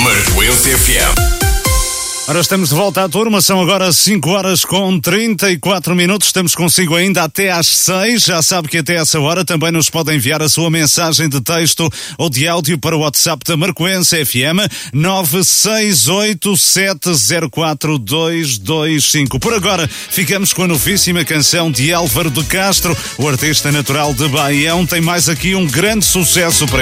Marcoense FM. Ora, estamos de volta à turma, são agora 5h34, estamos consigo ainda até às 6, já sabe que até essa hora também nos pode enviar a sua mensagem de texto ou de áudio para o WhatsApp da Marcoense FM, 968704225. Por agora, ficamos com a novíssima canção de Álvaro de Castro, o artista natural de Baião, tem mais aqui um grande sucesso para